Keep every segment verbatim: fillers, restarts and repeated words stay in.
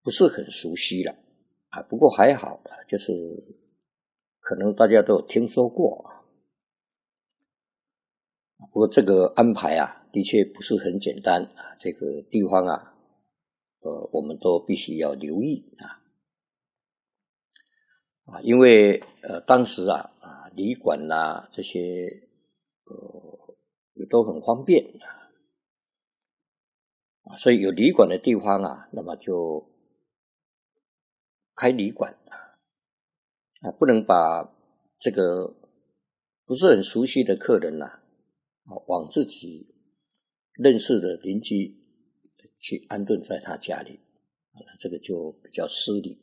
不是很熟悉了啊，不过还好啊，就是可能大家都有听说过啊。不过这个安排啊，的确不是很简单啊，这个地方啊，呃，我们都必须要留意啊。啊，因为呃当时啊啊旅馆啦、啊、这些呃也都很方便啊，所以有旅馆的地方啊，那么就开旅馆啊，不能把这个不是很熟悉的客人呐、啊，啊往自己认识的邻居去安顿在他家里，啊，这个就比较失礼。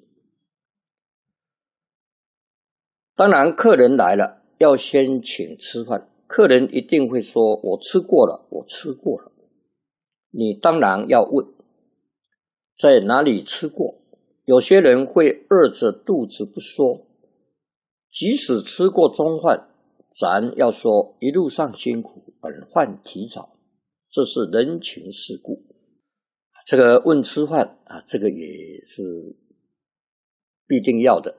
当然客人来了要先请吃饭，客人一定会说我吃过了，我吃过了。你当然要问在哪里吃过，有些人会饿着肚子不说，即使吃过中饭，咱要说一路上辛苦，本饭提早，这是人情世故。这个问吃饭啊，这个也是必定要的。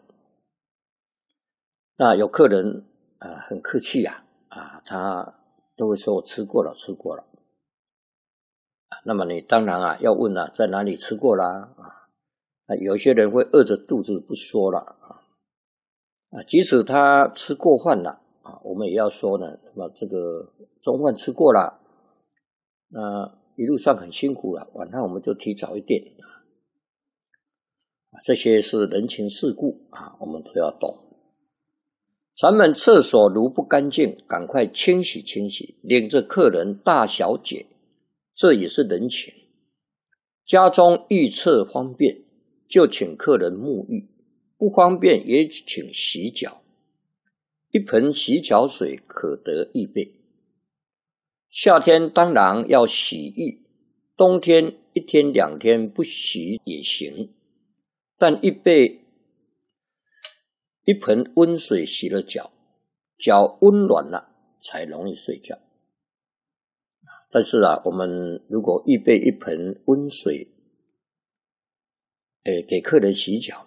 那有客人啊、呃、很客气啊啊，他都会说我吃过了吃过了、啊、那么你当然啊要问啊在哪里吃过啦啊，啊有些人会饿着肚子不说了啊啊，即使他吃过饭了啊，我们也要说呢，那么这个中饭吃过了，那一路上很辛苦了，晚上我们就提早一点啊，这些是人情世故啊，我们都要懂。咱们厕所如不干净，赶快清洗清洗，领着客人大小姐，这也是人情。家中浴厕方便，就请客人沐浴，不方便也请洗脚。一盆洗脚水可得一杯。夏天当然要洗浴，冬天一天两天不洗也行，但一杯一盆温水洗了脚，脚温暖了才容易睡觉。但是啊，我们如果预备一盆温水，诶，给客人洗脚，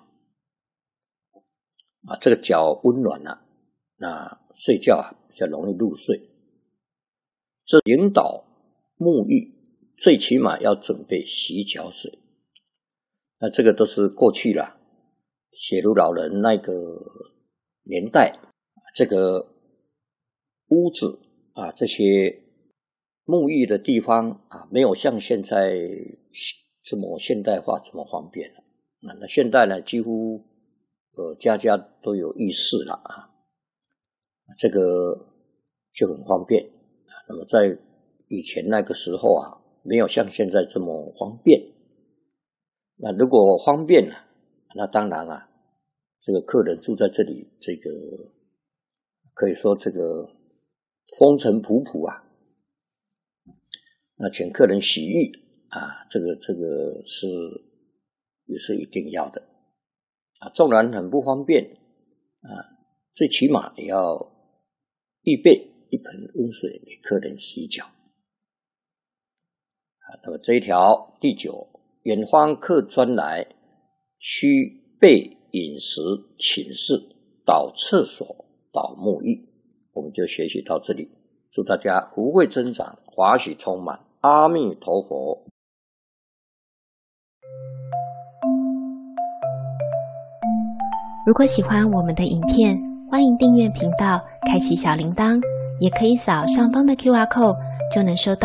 啊，这个脚温暖了，那睡觉啊比较容易入睡。这引导沐浴，最起码要准备洗脚水。那这个都是过去了。写入老人那个年代，这个屋子啊，这些沐浴的地方啊，没有像现在这么现代化这么方便了。啊、那现在呢，几乎呃家家都有浴室了啊，这个就很方便。那么在以前那个时候啊，没有像现在这么方便。那如果方便了，那当然啊，这个客人住在这里，这个可以说这个风尘仆仆啊。那请客人洗浴啊，这个这个是也是一定要的啊。纵然很不方便啊，最起码也要预备一盆温水给客人洗脚啊。那么这一条第九，远方客专来，须备饮食、寝室、倒厕所、倒沐浴，我们就学习到这里。祝大家福慧增长，华喜充满，阿弥陀佛。 如果喜欢我们的影片，欢迎订阅频道，开启小铃铛，也可以扫上方的 Q R code，就能收到